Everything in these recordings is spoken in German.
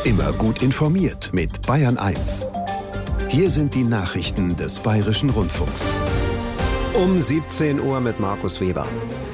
Immer gut informiert mit Bayern 1. Hier sind die Nachrichten des Bayerischen Rundfunks. Um 17 Uhr mit Markus Weber.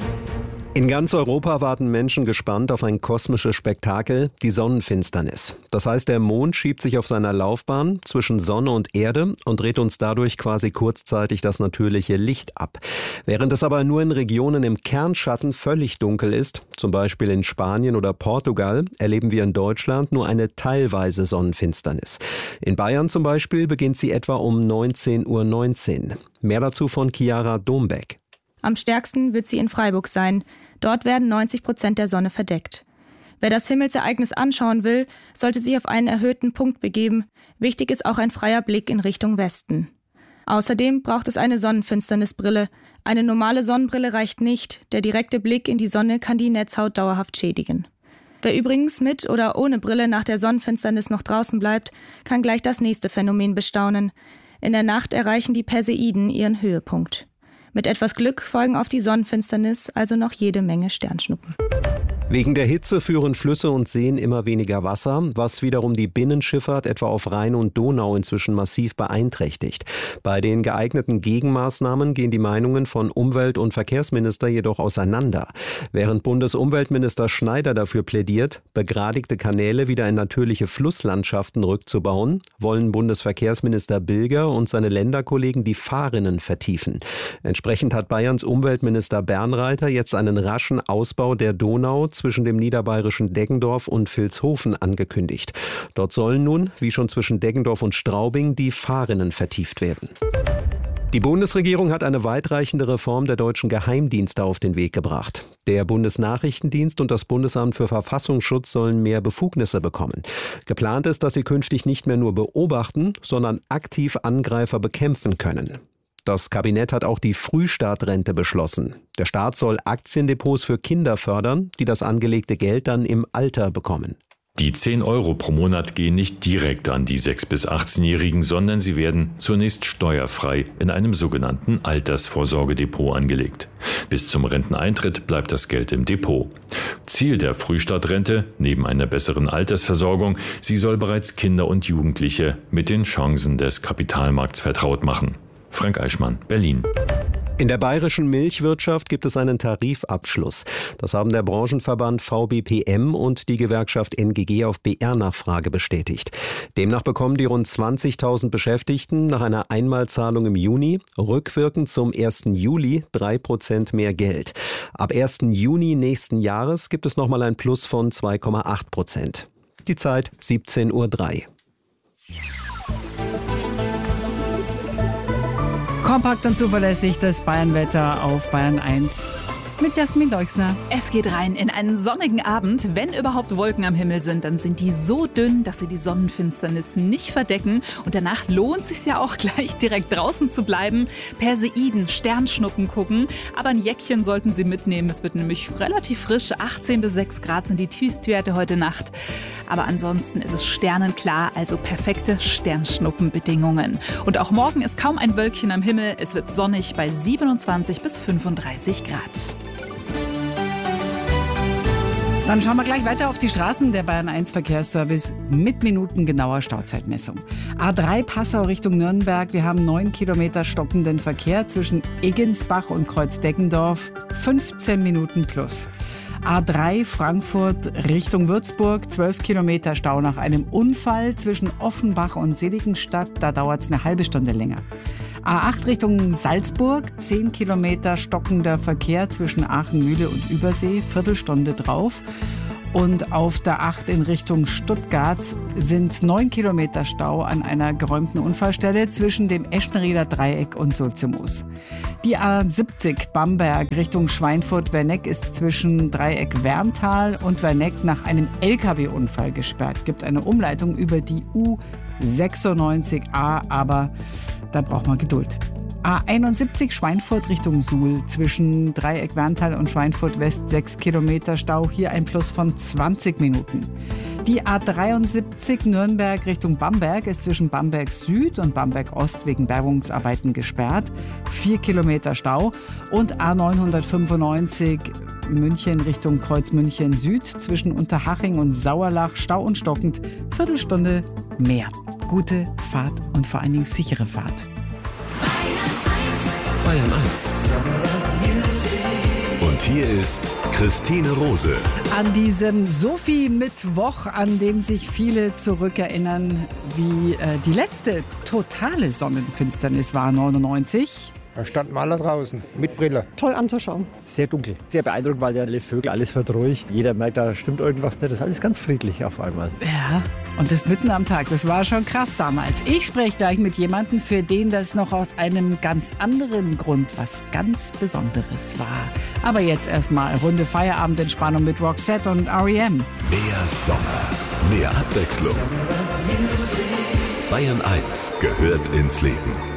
In ganz Europa warten Menschen gespannt auf ein kosmisches Spektakel, die Sonnenfinsternis. Das heißt, der Mond schiebt sich auf seiner Laufbahn zwischen Sonne und Erde und dreht uns dadurch quasi kurzzeitig das natürliche Licht ab. Während es aber nur in Regionen im Kernschatten völlig dunkel ist, zum Beispiel in Spanien oder Portugal, erleben wir in Deutschland nur eine teilweise Sonnenfinsternis. In Bayern zum Beispiel beginnt sie etwa um 19:19 Uhr. Mehr dazu von Chiara Dombeck. Am stärksten wird sie in Freiburg sein. Dort werden 90% der Sonne verdeckt. Wer das Himmelsereignis anschauen will, sollte sich auf einen erhöhten Punkt begeben. Wichtig ist auch ein freier Blick in Richtung Westen. Außerdem braucht es eine Sonnenfinsternisbrille. Eine normale Sonnenbrille reicht nicht. Der direkte Blick in die Sonne kann die Netzhaut dauerhaft schädigen. Wer übrigens mit oder ohne Brille nach der Sonnenfinsternis noch draußen bleibt, kann gleich das nächste Phänomen bestaunen. In der Nacht erreichen die Perseiden ihren Höhepunkt. Mit etwas Glück folgen auf die Sonnenfinsternis also noch jede Menge Sternschnuppen. Wegen der Hitze führen Flüsse und Seen immer weniger Wasser, was wiederum die Binnenschifffahrt etwa auf Rhein und Donau inzwischen massiv beeinträchtigt. Bei den geeigneten Gegenmaßnahmen gehen die Meinungen von Umwelt- und Verkehrsminister jedoch auseinander. Während Bundesumweltminister Schneider dafür plädiert, begradigte Kanäle wieder in natürliche Flusslandschaften rückzubauen, wollen Bundesverkehrsminister Bilger und seine Länderkollegen die Fahrrinnen vertiefen. Entsprechend hat Bayerns Umweltminister Bernreiter jetzt einen raschen Ausbau der Donau zwischen dem niederbayerischen Deggendorf und Vilshofen angekündigt. Dort sollen nun, wie schon zwischen Deggendorf und Straubing, die Fahrrinnen vertieft werden. Die Bundesregierung hat eine weitreichende Reform der deutschen Geheimdienste auf den Weg gebracht. Der Bundesnachrichtendienst und das Bundesamt für Verfassungsschutz sollen mehr Befugnisse bekommen. Geplant ist, dass sie künftig nicht mehr nur beobachten, sondern aktiv Angreifer bekämpfen können. Das Kabinett hat auch die Frühstartrente beschlossen. Der Staat soll Aktiendepots für Kinder fördern, die das angelegte Geld dann im Alter bekommen. Die 10 Euro pro Monat gehen nicht direkt an die 6- bis 18-Jährigen, sondern sie werden zunächst steuerfrei in einem sogenannten Altersvorsorgedepot angelegt. Bis zum Renteneintritt bleibt das Geld im Depot. Ziel der Frühstartrente, neben einer besseren Altersversorgung, sie soll bereits Kinder und Jugendliche mit den Chancen des Kapitalmarkts vertraut machen. Frank Eichmann, Berlin. In der bayerischen Milchwirtschaft gibt es einen Tarifabschluss. Das haben der Branchenverband VBPM und die Gewerkschaft NGG auf BR-Nachfrage bestätigt. Demnach bekommen die rund 20.000 Beschäftigten nach einer Einmalzahlung im Juni rückwirkend zum 1. Juli 3% mehr Geld. Ab 1. Juni nächsten Jahres gibt es nochmal ein Plus von 2,8%. Die Zeit 17:03 Uhr. Kompakt und zuverlässig das Bayernwetter auf Bayern 1 mit Jasmin Leuchsner. Es geht rein in einen sonnigen Abend. Wenn überhaupt Wolken am Himmel sind, dann sind die so dünn, dass sie die Sonnenfinsternis nicht verdecken. Und danach lohnt es sich ja auch gleich direkt draußen zu bleiben. Perseiden, Sternschnuppen gucken. Aber ein Jäckchen sollten Sie mitnehmen. Es wird nämlich relativ frisch. 18 bis 6 Grad sind die Tiefstwerte heute Nacht. Aber ansonsten ist es sternenklar, also perfekte Sternschnuppenbedingungen. Und auch morgen ist kaum ein Wölkchen am Himmel. Es wird sonnig bei 27 bis 35 Grad. Dann schauen wir gleich weiter auf die Straßen. Der Bayern 1 Verkehrsservice mit minutengenauer Stauzeitmessung. A3 Passau Richtung Nürnberg. Wir haben 9 Kilometer stockenden Verkehr zwischen Eggensbach und Kreuz-Deggendorf. 15 Minuten plus. A3 Frankfurt Richtung Würzburg, 12 Kilometer Stau nach einem Unfall zwischen Offenbach und Seligenstadt. Da dauert es eine halbe Stunde länger. A8 Richtung Salzburg, 10 Kilometer stockender Verkehr zwischen Aachen-Mühle und Übersee, Viertelstunde drauf. Und auf der 8 in Richtung Stuttgart sind 9 Kilometer Stau an einer geräumten Unfallstelle zwischen dem Eschenrieder Dreieck und Sulzimoos. Die A70 Bamberg Richtung Schweinfurt-Werneck ist zwischen Dreieck Werntal und Werneck nach einem LKW-Unfall gesperrt. Gibt eine Umleitung über die U96A, aber da braucht man Geduld. A71 Schweinfurt Richtung Suhl zwischen Dreieck Werntal und Schweinfurt West 6 Kilometer Stau, hier ein Plus von 20 Minuten. Die A73 Nürnberg Richtung Bamberg ist zwischen Bamberg Süd und Bamberg Ost wegen Bergungsarbeiten gesperrt, 4 Kilometer Stau. Und A995 München Richtung Kreuz München Süd zwischen Unterhaching und Sauerlach Stau und stockend. Viertelstunde mehr. Gute Fahrt und vor allen Dingen sichere Fahrt. Bayern 1. Und hier ist Christine Rose. An diesem Sophie-Mittwoch, an dem sich viele zurückerinnern, wie die letzte totale Sonnenfinsternis war, 99. Da standen wir alle draußen, mit Brille. Toll anzuschauen. Sehr dunkel. Sehr beeindruckend, weil ja alle Vögel, alles wird ruhig. Jeder merkt, da stimmt irgendwas nicht. Das ist alles ganz friedlich auf einmal. Ja, und das mitten am Tag. Das war schon krass damals. Ich spreche gleich mit jemandem, für den das noch aus einem ganz anderen Grund was ganz Besonderes war. Aber jetzt erstmal Runde Feierabendentspannung mit Roxette und R.E.M. Mehr Sommer, mehr Abwechslung. Bayern 1 gehört ins Leben.